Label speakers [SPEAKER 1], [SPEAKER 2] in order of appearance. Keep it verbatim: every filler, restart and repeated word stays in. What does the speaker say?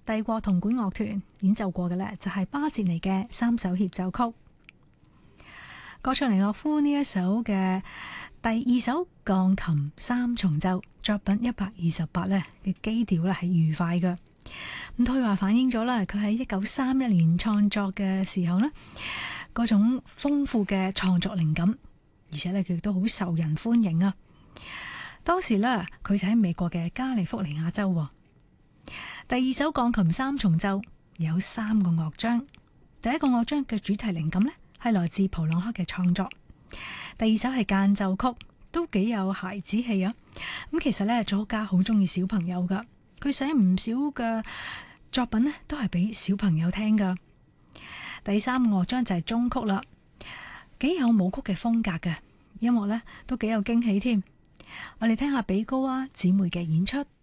[SPEAKER 1] 帝國銅管樂團演奏過嘅呢，就係巴捷尼嘅三首協奏曲。歌唱尼洛夫呢一首嘅第二首鋼琴三重奏作品一百二十八呢嘅基調咧係愉快嘅，咁可以話反映咗啦，佢喺一九三一年創作嘅時候呢，嗰種豐富嘅創作靈感，而且咧佢亦都好受人歡迎啊！當時呢，佢就喺美國嘅加利福尼亞州。第二首鋼琴三重奏有三個樂章，第一個樂章嘅主題靈感呢，係來自普朗克嘅創作，第二首係間奏曲，都幾有孩子氣啊！咁其實呢，作家好中意小朋友噶，佢寫唔少嘅作品呢，都係俾小朋友聽噶。第三個樂章就係中曲啦，幾有舞曲嘅風格嘅音樂呢，都幾有驚喜添。我哋聽下比高娃姊妹嘅演出。